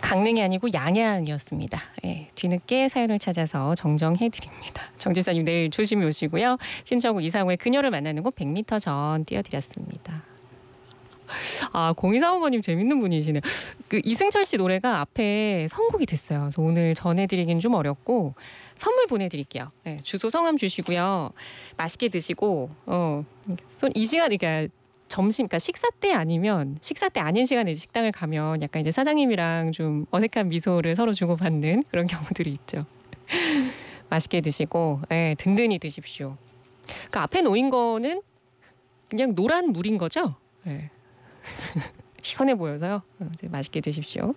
강릉이 아니고 양양이었습니다. 예, 뒤늦게 사연을 찾아서 정정해드립니다. 정집사님 내일 조심히 오시고요. 신청곡 이상우의 그녀를 만나는 곳 100m 전 띄워드렸습니다. 아, 0245번님 재밌는 분이시네요. 그 이승철 씨 노래가 앞에 선곡이 됐어요. 그래서 오늘 전해드리긴 좀 어렵고 선물 보내드릴게요. 네, 주소 성함 주시고요. 맛있게 드시고 이 시간 그러니까 점심, 그러니까 식사 때 아니면 식사 때 아닌 시간에 식당을 가면 약간 이제 사장님이랑 좀 어색한 미소를 서로 주고받는 그런 경우들이 있죠. 맛있게 드시고 든든히 드십시오. 그 앞에 놓인 거는 그냥 노란 물인 거죠? 네. 시원해 보여서요. 맛있게 드십시오.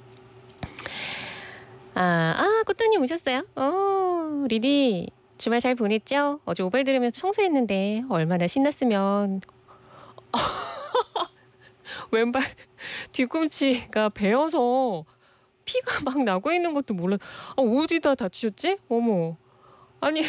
꽃다님 오셨어요? 리디 주말 잘 보냈죠? 어제 오발 들으면서 청소했는데 얼마나 신났으면. 왼발 뒤꿈치가 베어서 피가 막 나고 있는 것도 몰라. 어디다 다치셨지? 어머. 아니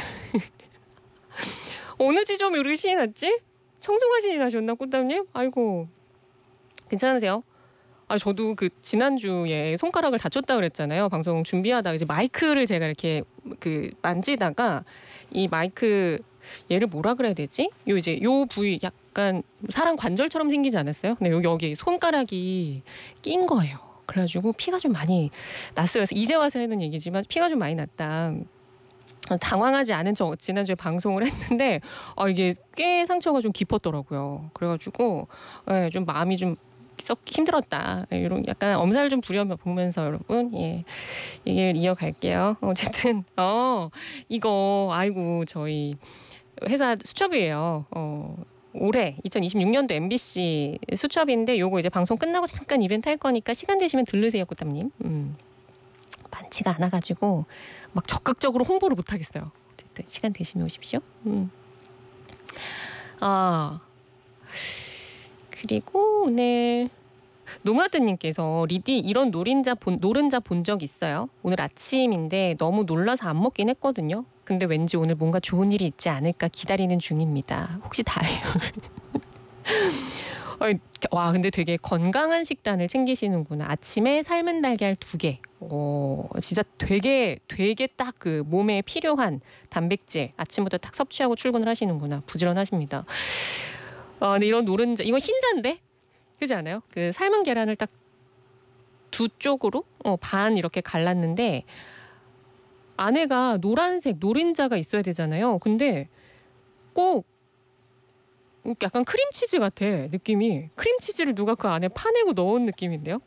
어느 지점에 의신이 났지? 청소가 신이 나셨나 꽃다님? 아이고. 괜찮으세요? 저도 그 지난주에 손가락을 다쳤다 그랬잖아요. 방송 준비하다가 이제 마이크를 제가 이렇게 그 만지다가 이 마이크 얘를 뭐라 그래야 되지? 요 부위 약간 사람 관절처럼 생기지 않았어요? 근데 여기 손가락이 낀 거예요. 그래가지고 피가 좀 많이 났어요. 그래서 이제 와서 하는 얘기지만 피가 좀 많이 났다. 당황하지 않은 척 지난주에 방송을 했는데 이게 꽤 상처가 좀 깊었더라고요. 그래가지고 좀 마음이 좀 썩 힘들었다. 이런 약간 엄살 좀 부려보면서 여러분 얘기를 이어갈게요. 어쨌든 이거 아이고 저희 회사 수첩이에요. 올해 2026년도 MBC 수첩인데 요거 이제 방송 끝나고 잠깐 이벤트 할 거니까 시간 되시면 들르세요, 꽃담님. 많지가 않아가지고 막 적극적으로 홍보를 못 하겠어요. 어쨌든 시간 되시면 오십시오. 그리고 오늘 노마드님께서 리디 이런 노른자 본 적 있어요? 오늘 아침인데 너무 놀라서 안 먹긴 했거든요. 근데 왠지 오늘 뭔가 좋은 일이 있지 않을까 기다리는 중입니다. 혹시 다이어트? 와, 근데 되게 건강한 식단을 챙기시는구나. 아침에 삶은 달걀 2개. 진짜 되게 딱 그 몸에 필요한 단백질 아침부터 딱 섭취하고 출근을 하시는구나. 부지런하십니다. 근데 이런 노른자, 이건 흰자인데? 그렇지 않아요? 그 삶은 계란을 딱 두 쪽으로 반 이렇게 갈랐는데 안에가 노란색 노른자가 있어야 되잖아요. 근데 꼭 약간 크림치즈 같아, 느낌이. 크림치즈를 누가 그 안에 파내고 넣은 느낌인데요?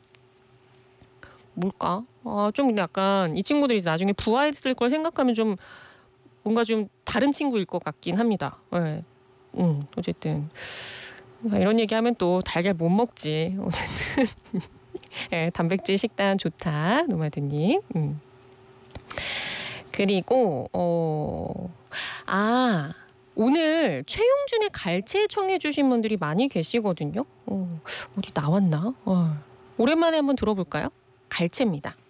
뭘까? 좀 약간 이 친구들이 나중에 부화했을 걸 생각하면 좀 뭔가 좀 다른 친구일 것 같긴 합니다. 네. 어쨌든 이런 얘기하면 또 달걀 못 먹지. 어쨌든 단백질 식단 좋다, 노마드님. 그리고 오늘 최용준의 갈채 청해 주신 분들이 많이 계시거든요. 어디 나왔나? 오랜만에 한번 들어볼까요? 갈채입니다.